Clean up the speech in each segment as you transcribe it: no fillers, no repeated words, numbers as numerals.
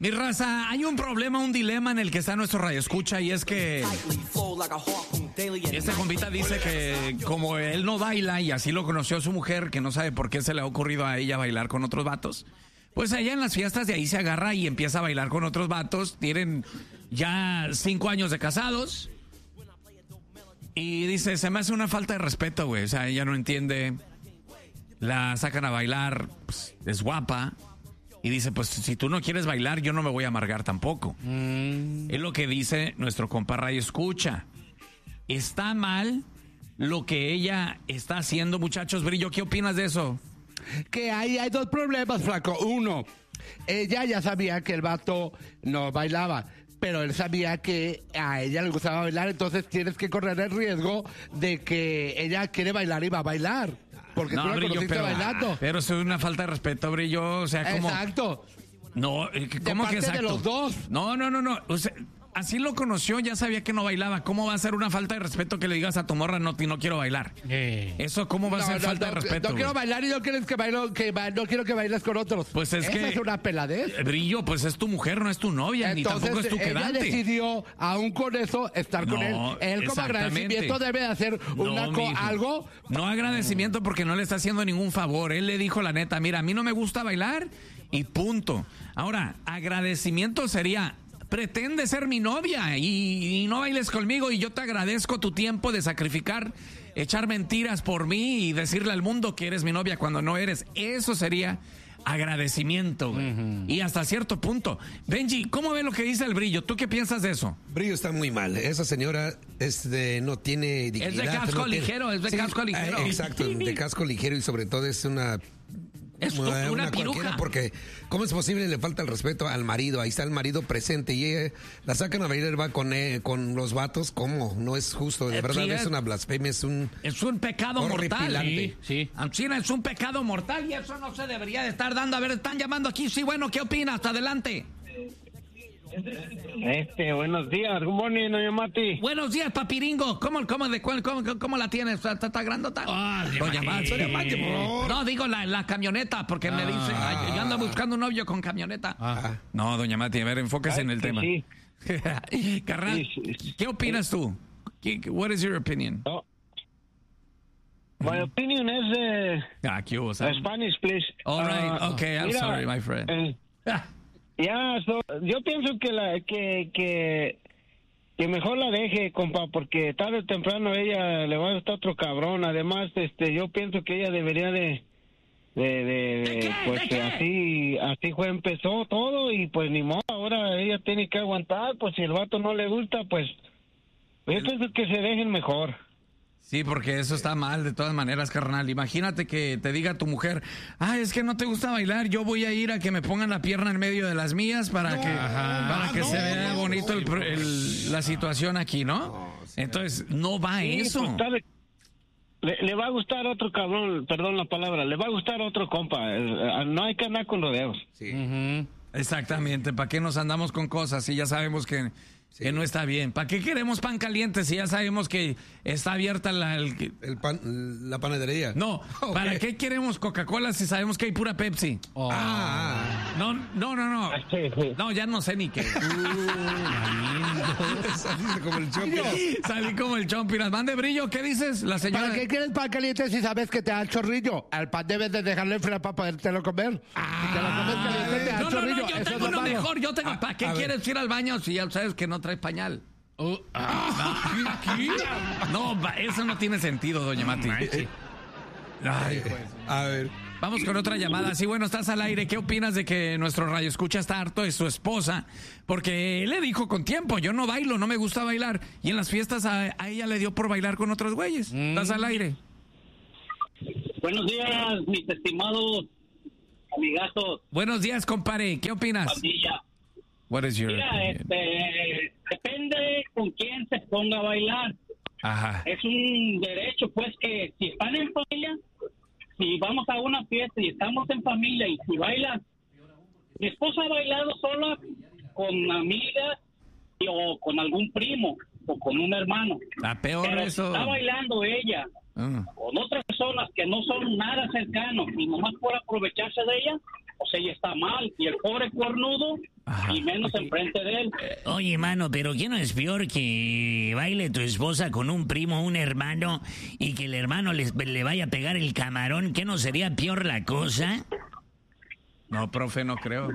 Mi raza, hay un problema, un dilema en el que está nuestro radioescucha, y es que este compita dice que como él no baila y así lo conoció su mujer, que no sabe por qué se le ha ocurrido a ella bailar con otros vatos, pues ella en las fiestas de ahí se agarra y empieza a bailar con otros vatos. Tienen ya 5 años de casados y dice, se me hace una falta de respeto, güey. O sea, ella no entiende, la sacan a bailar, pues, es guapa. Y dice, pues si tú no quieres bailar, yo no me voy a amargar tampoco. Es lo que dice nuestro compa Radio Escucha. ¿Está mal lo que ella está haciendo, muchachos? Brillo, ¿qué opinas de eso? Que hay dos problemas, flaco. Uno, ella ya sabía que el vato no bailaba, pero él sabía que a ella le gustaba bailar, entonces tienes que correr el riesgo de que ella quiere bailar y va a bailar. Porque tú la conociste bailando. Pero eso es una falta de respeto, Brillo. O sea, como... Exacto. No, ¿cómo que exacto? De los dos. No. O sea, así lo conoció, ya sabía que no bailaba. ¿Cómo va a ser una falta de respeto que le digas a tu morra no quiero bailar? Eso, ¿cómo va a ser falta de respeto? No quiero bailar y no quieres que no quiero que bailes con otros. Pues es esa es una peladez. Brillo, pues es tu mujer, no es tu novia. Entonces, ni tampoco es tu quedante. Ella decidió, aún con eso, estar con él. Él como agradecimiento debe de hacer algo. No agradecimiento porque no le está haciendo ningún favor. Él le dijo la neta, mira, a mí no me gusta bailar y punto. Ahora, agradecimiento sería... Pretende ser mi novia y no bailes conmigo y yo te agradezco tu tiempo de sacrificar, echar mentiras por mí y decirle al mundo que eres mi novia cuando no eres. Eso sería agradecimiento, güey. Y hasta cierto punto. Benji, ¿cómo ve lo que dice el Brillo? ¿Tú qué piensas de eso? Brillo está muy mal. Esa señora no tiene dignidad. Es de casco ligero, casco ligero. Exacto, de casco ligero y sobre todo es una... Es una piruja. Porque, ¿cómo es posible? Le falta el respeto al marido. Ahí está el marido presente y la sacan a bailar, va con los vatos. ¿Cómo? No es justo. De verdad, es una blasfemia. Es un pecado mortal. Sí. China, es un pecado mortal y eso no se debería de estar dando. A ver, están llamando aquí. Sí, bueno, ¿qué opinas? Adelante. Buenos días, good morning, doña Mati. Buenos días, papiringo. ¿Cómo la tienes? ¿Está grandota? Doña Mati. No, digo la camioneta, porque me dice, yo ando buscando un novio con camioneta. No, doña Mati, a ver, enfóquese en el tema. Sí. Carnal, ¿qué opinas tú? What is your opinion? My opinion is ¿qué hubo, Sam? Spanish, please. All right, okay, I'm sorry, my friend. Yo pienso que mejor la deje, compa, porque tarde o temprano ella le va a gustar otro cabrón. Además, yo pienso que ella debería así empezó todo y pues ni modo, ahora ella tiene que aguantar, pues si el vato no le gusta, pues yo pienso que se dejen mejor. Sí, porque eso está mal de todas maneras, carnal. Imagínate que te diga tu mujer, es que no te gusta bailar, yo voy a ir a que me pongan la pierna en medio de las mías para que se vea bonito la situación aquí, ¿no? Entonces, no va eso. Pues, le va a gustar otro cabrón, perdón la palabra, le va a gustar otro compa. No hay que andar con rodeos. Sí. Exactamente, ¿para qué nos andamos con cosas si ya sabemos que no está bien? ¿Para qué queremos pan caliente si ya sabemos que está abierta la panadería? No, okay. ¿Para qué queremos Coca-Cola si sabemos que hay pura Pepsi? No. No, ya no sé ni qué. Saliste como el Chompiras. Salí como el Chompiras. Mande, Brillo, ¿qué dices? La señora... ¿Para qué quieres pan caliente si sabes que te da el chorrillo? Al pan debes de dejarlo enfriar para podértelo comer. Si te lo comes caliente te da el chorrillo. No, yo tengo lo mejor. ¿Para qué quieres ir al baño si ya sabes que no traes pañal? ¿Qué? No, eso no tiene sentido, doña Mati. A ver. Vamos con otra llamada. Sí, bueno, estás al aire. ¿Qué opinas de que nuestro radioescucha está harto de su esposa? Porque él le dijo con tiempo, yo no bailo, no me gusta bailar. Y en las fiestas a ella le dio por bailar con otros güeyes. Estás al aire. Buenos días, mis estimados amigazos. Buenos días, compadre. ¿Qué opinas? Familia. What is your depende con quién se ponga a bailar. Ajá. Es un derecho, pues, que si están en familia, si vamos a una fiesta y estamos en familia y si bailan, mi esposa ha bailado sola con amigas o con algún primo o con un hermano. La peor pero eso. Si está bailando ella con otras personas que no son nada cercanos y nomás por aprovecharse de ella, pues ella está mal. Y el pobre cuernudo, y menos enfrente de él. Oye, mano, pero ¿qué no es peor que baile tu esposa con un primo o un hermano y que el hermano le vaya a pegar el camarón? ¿Qué no sería peor la cosa? No, profe, no creo.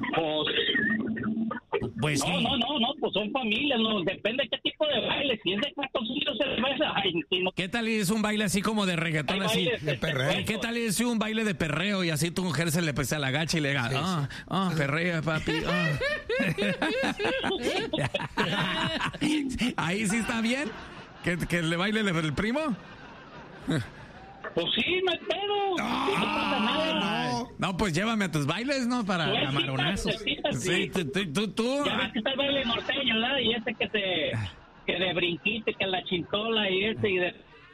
Pues sí. No, pues son familias, no, depende de qué tipo de baile. Si es de cartoncito cerveza, ay, si no. ¿Qué tal es un baile así como de reggaetón, así? De perreo. ¿Qué tal es un baile de perreo y así tu mujer se le pesa la gacha y le diga, perrea, papi, Ahí sí está bien, que le baile el primo. Pues sí, no hay pedo. No pasa nada. No, pues llévame a tus bailes, ¿no? Para camaronazos. Sí, tú. Ya ves que está el baile norteño, ¿verdad? Y ese que de brinquite, que la chintola y ese y de...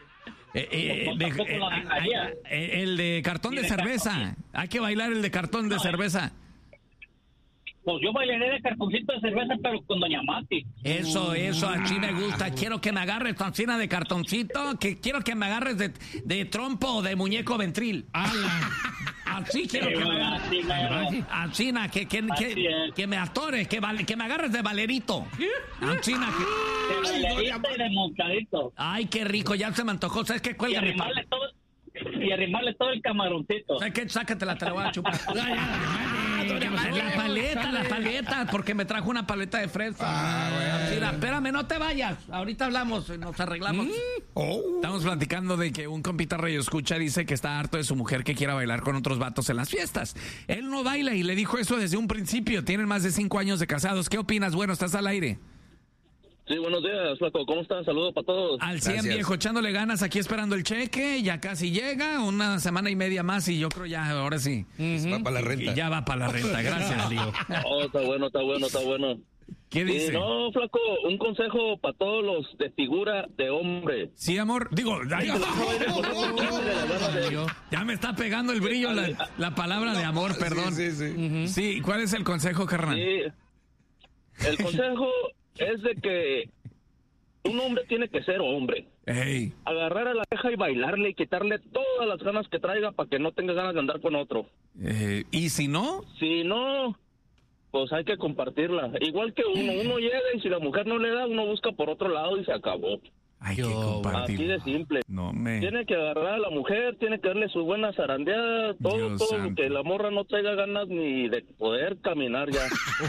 El de cartón de cerveza. Hay que bailar el de cartón de cerveza. Pues yo bailaré de cartoncito de cerveza, pero con Doña Mati. Eso, así me gusta. Quiero que me agarres tancina de cartoncito, quiero que me agarres de trompo o de muñeco ventril. Así quiero que me agarres. Ancina, que me atores, que me agarres de valerito. Ancina, de valerito y de montadito. Ay, qué rico, ya se me antojó. ¿Sabes qué? Cuélgame. Y arrimarle todo el camaroncito. ¿Sabes qué? Sácatela, te la voy a chupar. La paleta, porque me trajo una paleta de fresa. Mira, espérame, no te vayas. Ahorita hablamos, nos arreglamos. Estamos platicando de que un compita radio escucha dice que está harto de su mujer que quiera bailar con otros vatos en las fiestas. Él no baila y le dijo eso desde un principio. Tienen más de 5 años de casados. ¿Qué opinas? Bueno, estás al aire. Sí, buenos días, flaco. ¿Cómo están? Saludos para todos. Al 100, viejo, echándole ganas, aquí esperando el cheque. Ya casi llega, una semana y media más y yo creo ya, ahora sí. Va para la renta. Ya va para la renta, gracias, Lío. Está bueno. ¿Qué dice? No, flaco, un consejo para todos los de figura de hombre. Sí, amor. Digo, ya me está pegando el brillo la palabra de amor, perdón. Sí. Sí, ¿cuál es el consejo, carnal? Sí. El consejo es de que un hombre tiene que ser hombre. Ey. Agarrar a la vieja y bailarle y quitarle todas las ganas que traiga para que no tenga ganas de andar con otro. ¿Y si no? Si no, pues hay que compartirla. Igual que uno llega y si la mujer no le da, uno busca por otro lado y se acabó. Hay que compartir. Así de simple. Tiene que agarrar a la mujer, tiene que darle su buena zarandeada, todo, que la morra no traiga ganas ni de poder caminar ya.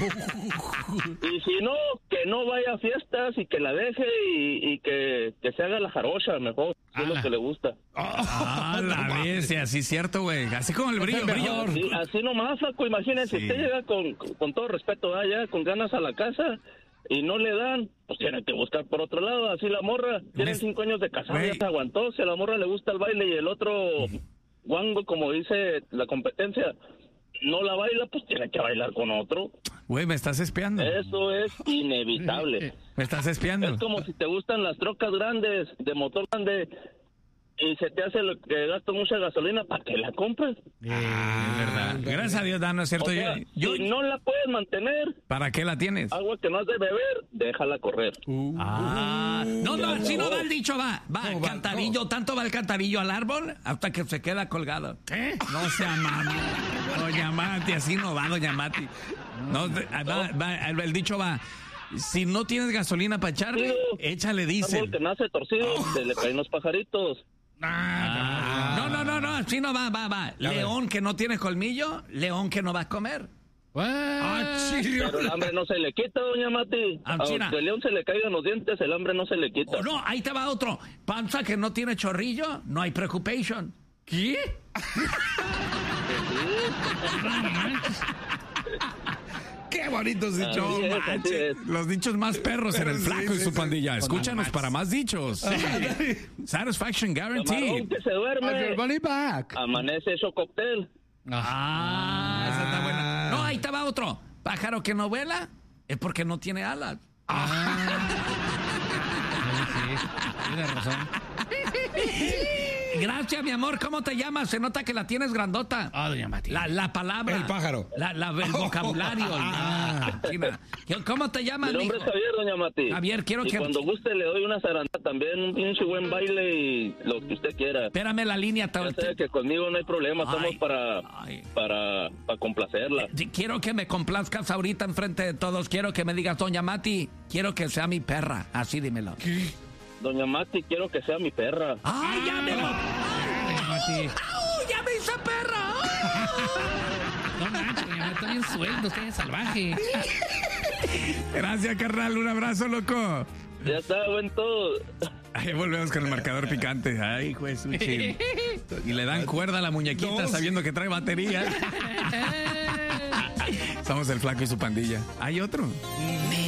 Y si no, que no vaya a fiestas y que la deje y que se haga la jarocha mejor, es lo que le gusta. La bestia, así es cierto, güey. Así como el brillo. Así nomás, flaco, imagínense, usted llega con todo respeto, ya con ganas a la casa y no le dan, pues tiene que buscar por otro lado. Así la morra tiene 5 años de casada, ya se aguantó. Si a la morra le gusta el baile y el otro guango, como dice la competencia, no la baila, pues tiene que bailar con otro. Güey, me estás espiando. Eso es inevitable. Me estás espiando. Es como si te gustan las trocas grandes, de motor grande, y se te hace lo que gasta mucha gasolina, ¿para que la compres? ¿Verdad? Gracias a Dios, Dan, ¿no es cierto? O sea, si no la puedes mantener, ¿para qué la tienes? Agua que no has de beber, déjala correr. No, así no va el dicho, va cantarillo, tanto va el cantarillo al árbol hasta que se queda colgado. ¿Qué? No sea mami. Doña Mati, así no va, Doña Mati. No, el dicho va. Si no tienes gasolina para echarle, échale diésel. Árbol que nace torcido, se le caen los pajaritos. No, así no va. León que no tiene colmillo, león que no va a comer. Pero el hambre no se le quita, Doña Mati. Aunque el león se le caigan los dientes, el hambre no se le quita. No, ahí te va otro. Panza que no tiene chorrillo, no hay preocupación. ¿Qué? Qué bonitos dichos. Los dichos más perros en el flaco y su pandilla. Escúchanos para más dichos. Satisfaction guaranteed. Camarón que se duerme. Amanece hecho cóctel. Esa está buena. No, ahí te va otro. Pájaro que no vuela es porque no tiene alas. Sí, tienes razón. Gracias, mi amor. ¿Cómo te llamas? Se nota que la tienes grandota. Doña Mati. La palabra. El pájaro. El vocabulario. ¿Cómo te llamas, Mi nombre es Javier, doña Mati. Javier, quiero y que... cuando guste le doy una zaranda también, un pinche buen baile y lo que usted quiera. Espérame la línea. Ya sé que conmigo no hay problema, estamos para complacerla. Quiero que me complazcas ahorita enfrente de todos. Quiero que me digas, doña Mati, quiero que sea mi perra. Así dímelo. ¿Qué? Doña Mati, quiero que sea mi perra. ¡Ay, ya me lo... ¡Ay, ya me hice perra! No manches, doña Mati, está bien sueldo, usted es salvaje. Gracias, carnal. Un abrazo, loco. Ya está, buen todo. Ahí volvemos con el marcador picante. Ay, juez, sushi. Y le dan cuerda a la muñequita sabiendo que trae batería. Somos el Flaco y su pandilla. ¿Hay otro?